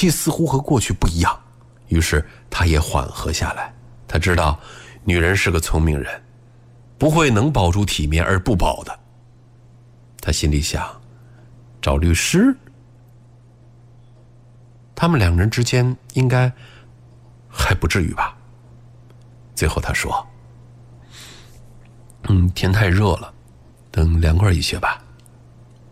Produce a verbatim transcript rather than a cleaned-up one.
气似乎和过去不一样，于是他也缓和下来。他知道女人是个聪明人，不会能保住体面而不保的。他心里想，找律师，他们两人之间应该还不至于吧。最后他说，嗯，天太热了，等凉快一些吧。